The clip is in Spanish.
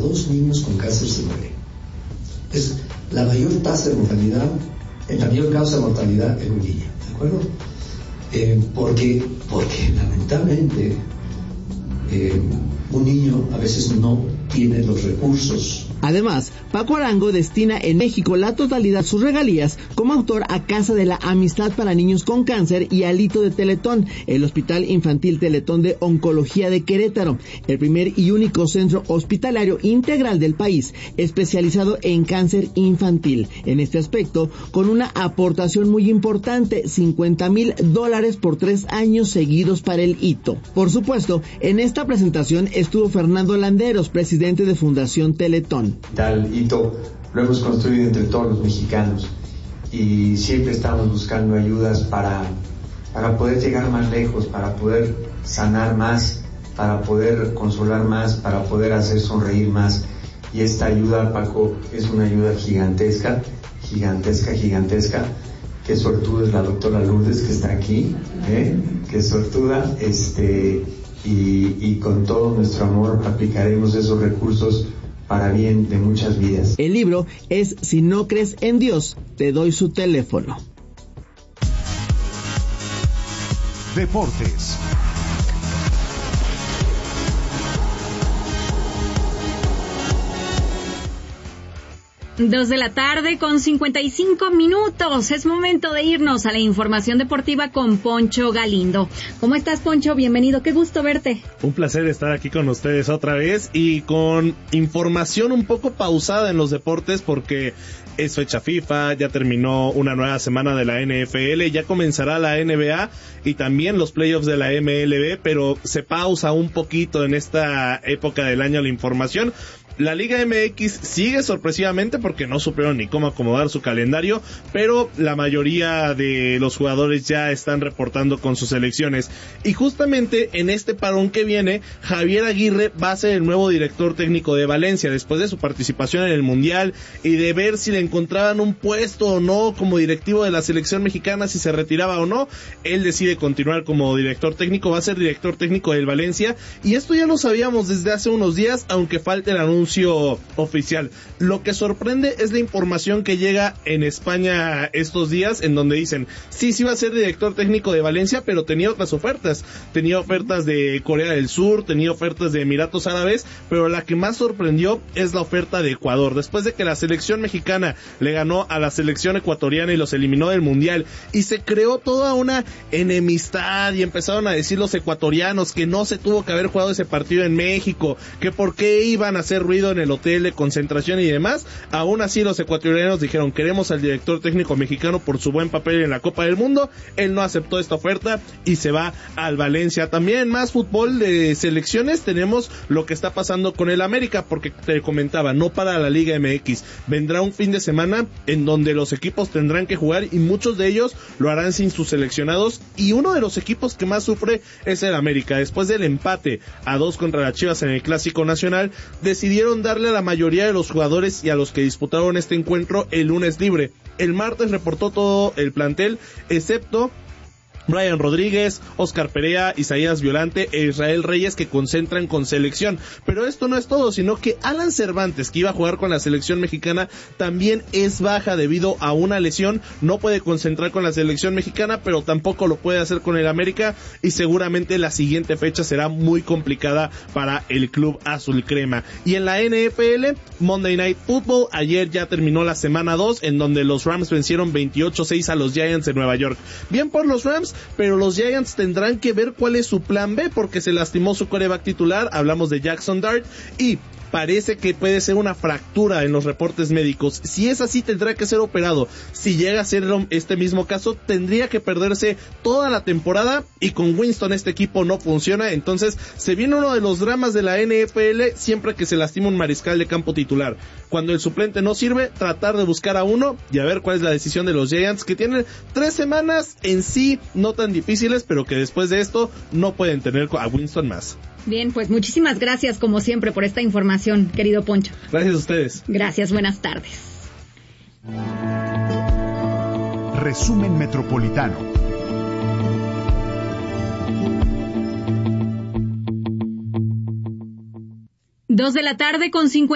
2 niños con cáncer se mueren. Es la mayor tasa de mortalidad, la mayor causa de mortalidad en un niño, ¿de acuerdo? Porque lamentablemente un niño a veces no tiene los recursos. Además, Paco Arango destina en México la totalidad de sus regalías como autor a Casa de la Amistad para Niños con Cáncer y al Hito de Teletón, el Hospital Infantil Teletón de Oncología de Querétaro, el primer y único centro hospitalario integral del país, especializado en cáncer infantil. En este aspecto, con una aportación muy importante, $50,000 por 3 años seguidos para el Hito. Por supuesto, en esta presentación estuvo Fernando Landeros, presidente de Fundación Teletón. Tal hito lo hemos construido entre todos los mexicanos y siempre estamos buscando ayudas para poder llegar más lejos, para poder sanar más, para poder consolar más, para poder hacer sonreír más. Y esta ayuda, Paco, es una ayuda gigantesca. Qué sortuda es la doctora Lourdes que está aquí, qué sortuda, y con todo nuestro amor aplicaremos esos recursos para bien de muchas vidas. El libro es Si no crees en Dios, te doy su teléfono. Deportes. Dos de la tarde con 55 minutos. Es momento de irnos a la información deportiva con Poncho Galindo. ¿Cómo estás, Poncho? Bienvenido, qué gusto verte. Un placer estar aquí con ustedes otra vez y con información un poco pausada en los deportes porque es fecha FIFA, ya terminó una nueva semana de la NFL, ya comenzará la NBA y también los playoffs de la MLB, pero se pausa un poquito en esta época del año la información. La Liga MX sigue sorpresivamente porque no supieron ni cómo acomodar su calendario, pero la mayoría de los jugadores ya están reportando con sus selecciones. Y justamente en este parón que viene, Javier Aguirre va a ser el nuevo director técnico de Valencia, después de su participación en el Mundial y de ver si le encontraban un puesto o no como directivo de la selección mexicana, si se retiraba o no. Él decide continuar como director técnico, va a ser director técnico del Valencia, y esto ya lo sabíamos desde hace unos días, aunque falte el anuncio oficial. Lo que sorprende es la información que llega en España estos días, en donde dicen, sí va a ser director técnico de Valencia, pero tenía otras ofertas. Tenía ofertas de Corea del Sur, tenía ofertas de Emiratos Árabes, pero la que más sorprendió es la oferta de Ecuador. Después de que la selección mexicana le ganó a la selección ecuatoriana y los eliminó del Mundial, y se creó toda una enemistad, y empezaron a decir los ecuatorianos que no se tuvo que haber jugado ese partido en México, que por qué iban a hacer ruido en el hotel de concentración y demás. Aún así los ecuatorianos dijeron, queremos al director técnico mexicano por su buen papel en la Copa del Mundo. Él no aceptó esta oferta y se va al Valencia. También en más fútbol de selecciones tenemos lo que está pasando con el América, porque te comentaba, no para la Liga MX, vendrá un fin de semana en donde los equipos tendrán que jugar y muchos de ellos lo harán sin sus seleccionados, y uno de los equipos que más sufre es el América. Después del empate a 2 contra las Chivas en el Clásico Nacional, decidieron darle a la mayoría de los jugadores y a los que disputaron este encuentro el lunes libre. El martes reportó todo el plantel, excepto Brian Rodríguez, Oscar Perea, Isaías Violante e Israel Reyes, que concentran con selección. Pero esto no es todo, sino que Alan Cervantes, que iba a jugar con la selección mexicana, también es baja debido a una lesión. No puede concentrar con la selección mexicana, pero tampoco lo puede hacer con el América, y seguramente la siguiente fecha será muy complicada para el club azul crema. Y en la NFL, Monday Night Football, ayer ya terminó la semana 2, en donde los Rams vencieron 28-6 a los Giants de Nueva York. Bien por los Rams, pero los Giants tendrán que ver cuál es su plan B, porque se lastimó su quarterback titular. Hablamos de Jackson Dart, y parece que puede ser una fractura en los reportes médicos. Si es así, tendrá que ser operado. Si llega a ser este mismo caso, tendría que perderse toda la temporada, y con Winston este equipo no funciona. Entonces se viene uno de los dramas de la NFL siempre que se lastima un mariscal de campo titular. Cuando el suplente no sirve, tratar de buscar a uno y a ver cuál es la decisión de los Giants, que tienen 3 semanas en sí no tan difíciles, pero que después de esto no pueden tener a Winston más. Bien, pues muchísimas gracias como siempre por esta información, querido Poncho. Gracias a ustedes. Gracias, buenas tardes. Resumen Metropolitano. 2 de la tarde con 50.